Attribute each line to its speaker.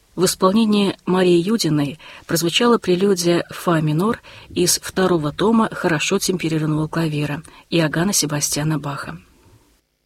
Speaker 1: В исполнении Марии Юдиной прозвучала прелюдия «Фа минор» из второго тома хорошо темперированного клавира Иоганна Себастьяна Баха.